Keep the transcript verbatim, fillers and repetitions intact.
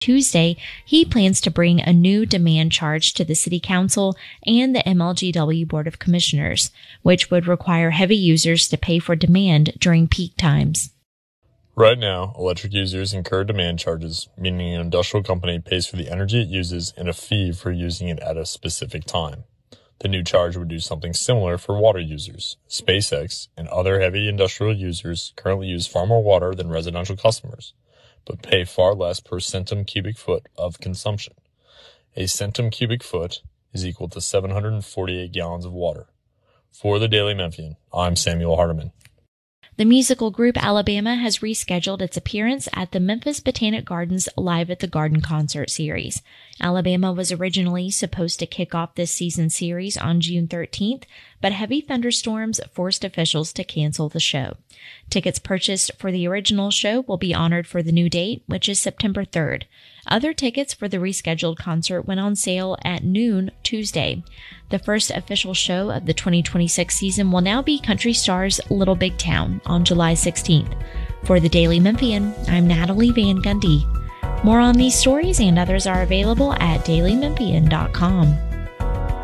Tuesday, he plans to bring a new demand charge to the City Council and the M L G W Board of Commissioners, which would require heavy users to pay for demand during peak times. Right now, electric users incur demand charges, meaning an industrial company pays for the energy it uses and a fee for using it at a specific time. The new charge would do something similar for water users. SpaceX and other heavy industrial users currently use far more water than residential customers, but pay far less per centum cubic foot of consumption. A centum cubic foot is equal to seven hundred forty-eight gallons of water. For the Daily Memphian, I'm Samuel Hardiman. The musical group Alabama has rescheduled its appearance at the Memphis Botanic Gardens Live at the Garden concert series. Alabama was originally supposed to kick off this season's series on June thirteenth, but heavy thunderstorms forced officials to cancel the show. Tickets purchased for the original show will be honored for the new date, which is September third. Other tickets for the rescheduled concert went on sale at noon Tuesday. The first official show of the twenty twenty-six season will now be country stars Little Big Town on July sixteenth. For the Daily Memphian, I'm Natalie Van Gundy. More on these stories and others are available at daily memphian dot com.